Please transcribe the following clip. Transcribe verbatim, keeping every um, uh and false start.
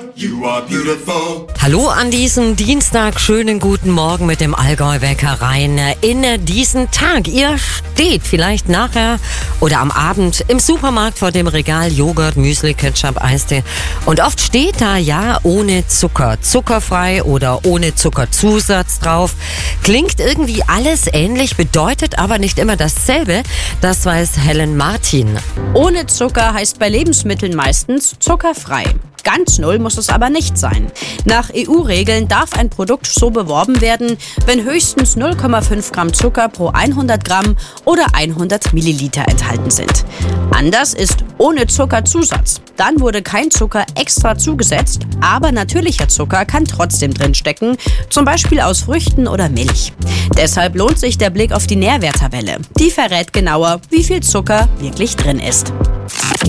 you are beautiful. Hallo an diesem Dienstag, schönen guten Morgen mit dem Allgäu-Wecker rein in diesen Tag. Ihr steht vielleicht nachher oder am Abend im Supermarkt vor dem Regal Joghurt, Müsli, Ketchup, Eistee und oft steht da ja ohne Zucker, zuckerfrei oder ohne Zuckerzusatz drauf. Klingt irgendwie alles ähnlich, bedeutet aber nicht immer dasselbe. Das weiß Helen Martin. Ohne Zucker heißt bei Lebensmitteln meistens zuckerfrei. Ganz null muss es aber nicht sein. Nach E U-Regeln darf ein Produkt so beworben werden, wenn höchstens null Komma fünf Gramm Zucker pro hundert Gramm oder hundert Milliliter enthalten sind. Anders ist ohne Zuckerzusatz. Dann wurde kein Zucker extra zugesetzt, aber natürlicher Zucker kann trotzdem drinstecken, zum Beispiel aus Früchten oder Milch. Deshalb lohnt sich der Blick auf die Nährwerttabelle. Die verrät genauer, wie viel Zucker wirklich drin ist.